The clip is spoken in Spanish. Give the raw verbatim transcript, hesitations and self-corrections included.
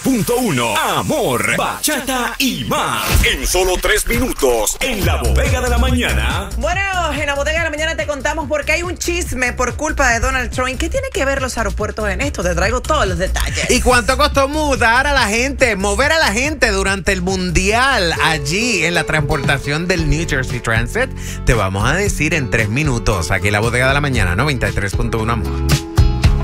punto uno. Amor, bachata y más. En solo tres minutos, en la bodega de la mañana. Bueno, en la bodega de la mañana te contamos porque hay un chisme por culpa de Donald Trump. ¿Qué tiene que ver los aeropuertos en esto? Te traigo todos los detalles. ¿Y cuánto costó mudar a la gente, mover a la gente durante el mundial allí en la transportación del New Jersey Transit? Te vamos a decir en tres minutos, aquí en la bodega de la mañana, noventa y tres punto uno Amor.